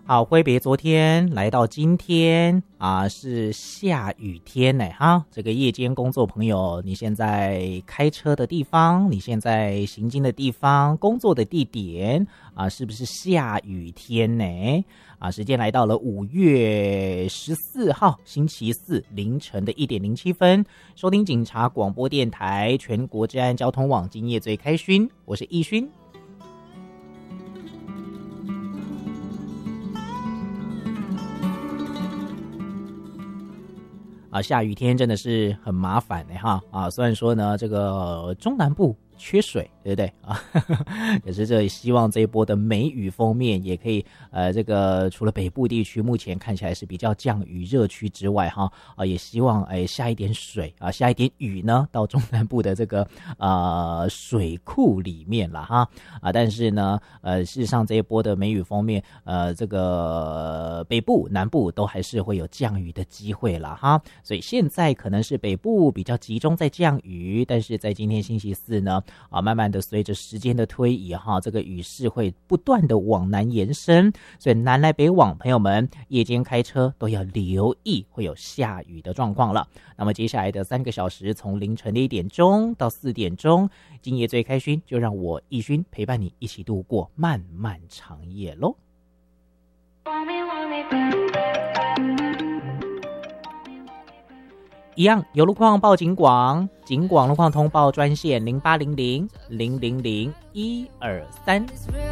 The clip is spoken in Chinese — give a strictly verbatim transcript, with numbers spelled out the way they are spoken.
好，挥别昨天来到今天啊，是下雨天呢哈。这个夜间工作朋友，你现在开车的地方，你现在行经的地方，工作的地点啊，是不是下雨天呢？啊，时间来到了五月十四号星期四凌晨的一点零七分，收听警察广播电台全国治安交通网今夜最开勋，我是易勋。啊，下雨天真的是很麻烦的哈啊！虽然说呢，这个中南部缺水，对不对啊？可是这希望这一波的梅雨锋面也可以，呃，这个除了北部地区目前看起来是比较降雨热区之外，哈啊，也希望哎下一点水啊，下一点雨呢，到中南部的这个呃水库里面了哈啊！但是呢，呃，事实上这一波的梅雨锋面，呃，这个北部、南部都还是会有降雨的机会了哈。所以现在可能是北部比较集中在降雨，但是在今天星期四呢，啊，慢慢的随着时间的推移哈，这个雨势会不断的往南延伸，所以南来北往，朋友们夜间开车都要留意会有下雨的状况了。那么接下来的三个小时，从凌晨的一点钟到四点钟，今夜最开勋，就让我易勋陪伴你一起度过漫漫长夜喽。一样有路况报警广，警广路况通报专线零八零零零零零一二三。